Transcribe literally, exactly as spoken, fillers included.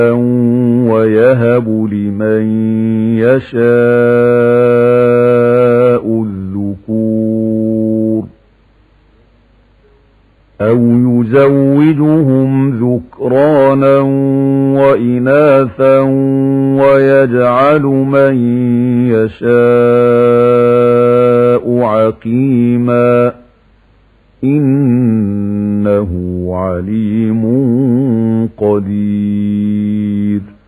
ويهب لمن يشاء الذكور أو يزوجهم ذكرانا وإناثا ويجعل من يشاء عقيما إنه عليم قدير.